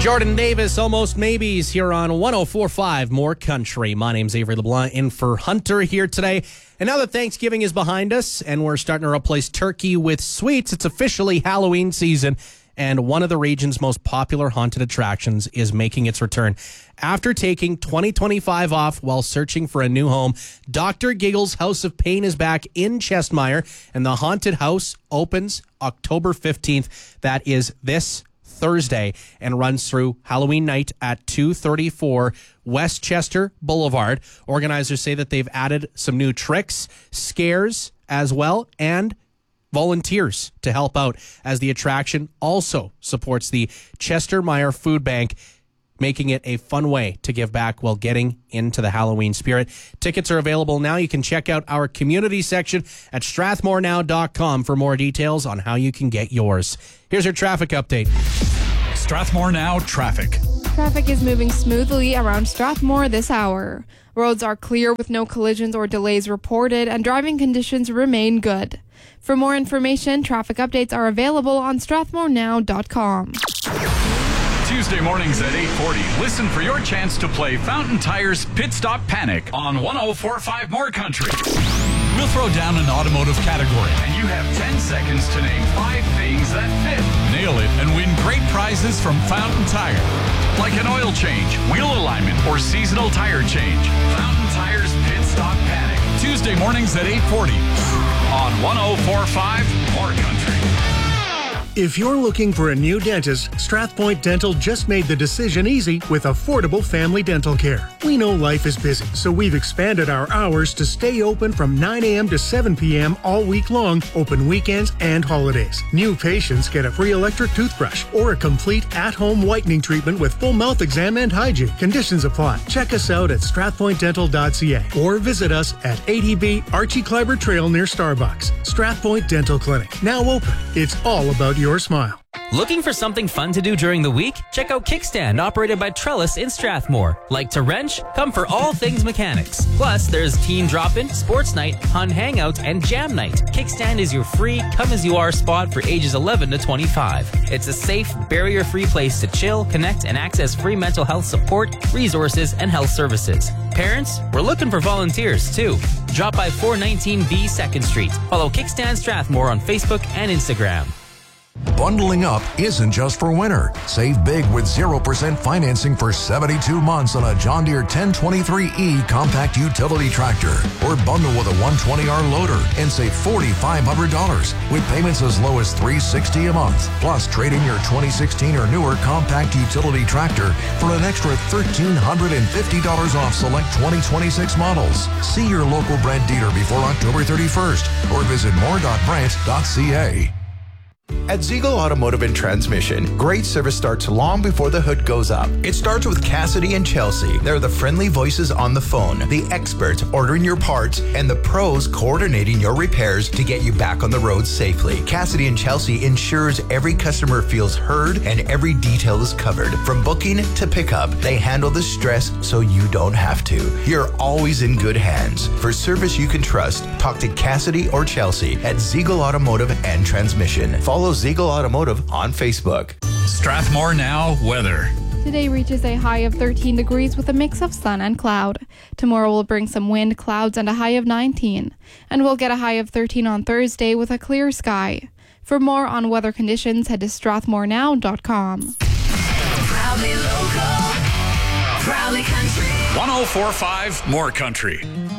Jordan Davis, Almost Maybes, here on 104.5 More Country. My name's Avery LeBlanc, in for Hunter here today. And now that Thanksgiving is behind us and we're starting to replace turkey with sweets, it's officially Halloween season. And one of the region's most popular haunted attractions is making its return. After taking 2025 off while searching for a new home, Dr. Giggle's House of Pain is back in Chestmeyer, and the haunted house opens October 15th. That is this Thursday, and runs through Halloween night at 234 Westchester Boulevard. Organizers say that they've added some new tricks, scares as well, and volunteers to help out, as the attraction also supports the Chestermeyer Food Bank, making it a fun way to give back while getting into the Halloween spirit. Tickets are available now. You can check out our community section at strathmorenow.com for more details on how you can get yours. Here's your traffic update. Strathmore Now traffic. Traffic is moving smoothly around Strathmore this hour. Roads are clear with no collisions or delays reported, and driving conditions remain good. For more information, traffic updates are available on strathmorenow.com. Tuesday mornings at 8:40, listen for your chance to play Fountain Tire's Pit Stop Panic on 104.5 More Country. We'll throw down an automotive category, and you have 10 seconds to name 5 things that fit. Nail it and win great prizes from Fountain Tire, like an oil change, wheel alignment, or seasonal tire change. Fountain Tire's Pit Stop Panic. Tuesday mornings at 8:40 on 104.5 More Country. If you're looking for a new dentist, Strathpoint Dental just made the decision easy with affordable family dental care. We know life is busy, so we've expanded our hours to stay open from 9 a.m. to 7 p.m. all week long, open weekends and holidays. New patients get a free electric toothbrush or a complete at-home whitening treatment with full mouth exam and hygiene. Conditions apply. Check us out at strathpointdental.ca or visit us at 80B Archie Kleiber Trail near Starbucks. Strathpoint Dental Clinic, now open. It's all about your smile. Looking for something fun to do during the week? Check out Kickstand, operated by Trellis in Strathmore. Like to wrench? Come for all things mechanics. Plus, there's teen drop-in, sports night, Hun hangout, and jam night. Kickstand is your free, come-as-you-are spot for ages 11 to 25. It's a safe, barrier-free place to chill, connect, and access free mental health support, resources, and health services. Parents, we're looking for volunteers, too. Drop by 419B 2nd Street. Follow Kickstand Strathmore on Facebook and Instagram. Bundling up isn't just for winter. Save big with 0% financing for 72 months on a John Deere 1023E compact utility tractor. Or bundle with a 120R loader and save $4,500 with payments as low as $360 a month. Plus, trade in your 2016 or newer compact utility tractor for an extra $1,350 off select 2026 models. See your local Brent dealer before October 31st or visit more.brent.ca. At Ziegel Automotive and Transmission, great service starts long before the hood goes up. It starts with Cassidy and Chelsea. They're the friendly voices on the phone, the experts ordering your parts, and the pros coordinating your repairs to get you back on the road safely. Cassidy and Chelsea ensures every customer feels heard and every detail is covered. From booking to pickup, they handle the stress so you don't have to. You're always in good hands. For service you can trust, talk to Cassidy or Chelsea at Ziegel Automotive and Transmission. Follow Ziegel Automotive on Facebook. Strathmore Now weather. Today reaches a high of 13 degrees with a mix of sun and cloud. Tomorrow will bring some wind, clouds, and a high of 19. And we'll get a high of 13 on Thursday with a clear sky. For more on weather conditions, head to strathmorenow.com. Proudly local, proudly country. 104.5 More Country.